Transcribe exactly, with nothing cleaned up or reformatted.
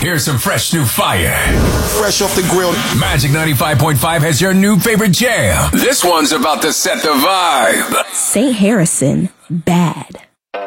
Here's some fresh new fire. Fresh off the grill. Magic ninety-five point five has your new favorite jam. This one's about to set the vibe. Saint Harrison, Bad.